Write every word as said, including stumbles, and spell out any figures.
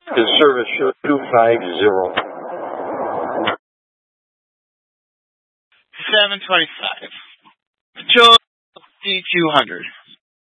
His service show two five zero. seven twenty-five. Patrol D two hundred.